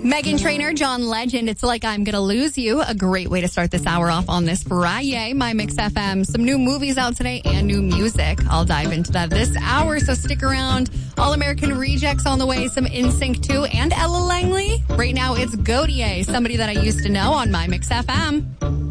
Meghan Trainor, John Legend, It's Like I'm Gonna Lose You. A great way to start this hour off on this Friday. My Mix FM. Some new movies out today and new music. I'll dive into that this hour, so stick around. All American Rejects on the way, some NSYNC 2 and Ella Langley. Right now it's Godier, Somebody That I Used to Know on My Mix FM.